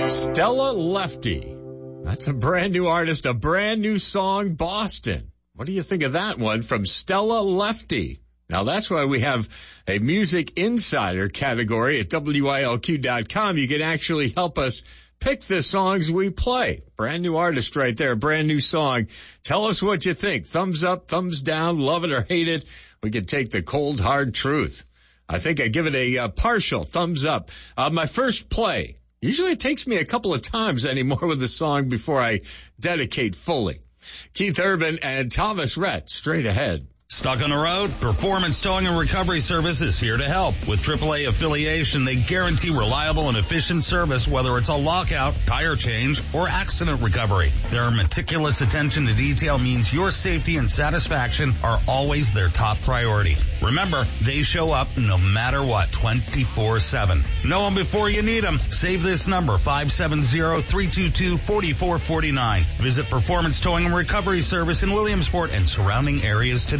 Stella Lefty. That's a brand new artist, a brand new song, Boston. What do you think of that one from Stella Lefty? Now, that's why we have a Music Insider category at WILQ.com. You can actually help us pick the songs we play. Brand new artist right there, brand new song. Tell us what you think. Thumbs up, thumbs down, love it or hate it. We can take the cold, hard truth. I think I give it a partial thumbs up. My first play. Usually it takes me a couple of times anymore with the song before I dedicate fully. Keith Urban and Thomas Rhett, straight ahead. Stuck on the road? Performance Towing and Recovery Service is here to help. With AAA affiliation, they guarantee reliable and efficient service, whether it's a lockout, tire change, or accident recovery. Their meticulous attention to detail means your safety and satisfaction are always their top priority. Remember, they show up no matter what, 24/7. Know them before you need them. Save this number, 570-322-4449. Visit Performance Towing and Recovery Service in Williamsport and surrounding areas today.